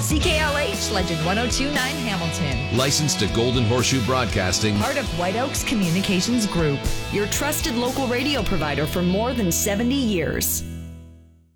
CKLH Legend 1029 Hamilton. Licensed to Golden Horseshoe Broadcasting. Part of White Oaks Communications Group. Your trusted local radio provider for more than 70 years.